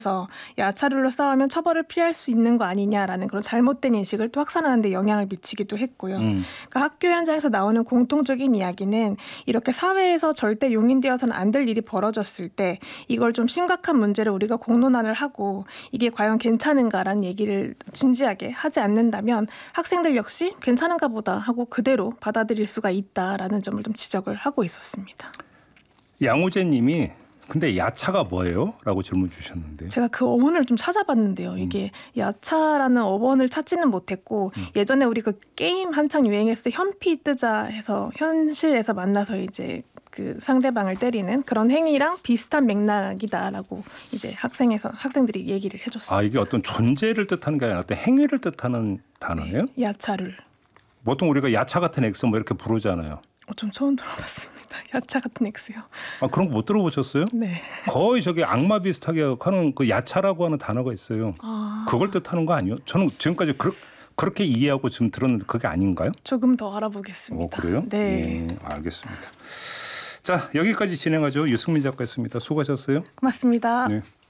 그래서 야차룰로 싸우면 처벌을 피할 수 있는 거 아니냐라는 그런 잘못된 인식을 또 확산하는 데 영향을 미치기도 했고요. 그러니까 학교 현장에서 나오는 공통적인 이야기는 이렇게 사회에서 절대 용인되어서는 안 될 일이 벌어졌을 때 이걸 좀 심각한 문제를 우리가 공론화를 하고 이게 과연 괜찮은가라는 얘기를 진지하게 하지 않는다면 학생들 역시 괜찮은가 보다 하고 그대로 받아들일 수가 있다라는 점을 좀 지적을 하고 있었습니다. 양호재 님이 근데 야차가 뭐예요? 라고 질문 주셨는데. 제가 그 어원을 좀 찾아봤는데요. 이게 야차라는 어원을 찾지는 못했고 예전에 우리 그 게임 한창 유행했을 때 현피 뜨자 해서 현실에서 만나서 이제 그 상대방을 때리는 그런 행위랑 비슷한 맥락이다라고 이제 학생들이 얘기를 해줬어요. 아, 이게 어떤 존재를 뜻하는 게 아니라 어떤 행위를 뜻하는 단어예요? 네, 야차를. 보통 우리가 야차 같은 엑스 뭐 이렇게 부르잖아요. 좀 처음 들어봤습니다. 야차 같은 엑스요. 아, 그런 거 못 들어보셨어요? 네. 거의 저기 악마 비슷하게 하는 그 야차라고 하는 단어가 있어요. 그걸 뜻하는 거 아니에요? 저는 지금까지 그렇게 이해하고 지금 들었는데 그게 아닌가요? 조금 더 알아보겠습니다. 그래요? 네. 알겠습니다. 자, 여기까지 진행하죠. 유승민 작가였습니다. 수고하셨어요. 고맙습니다. 네.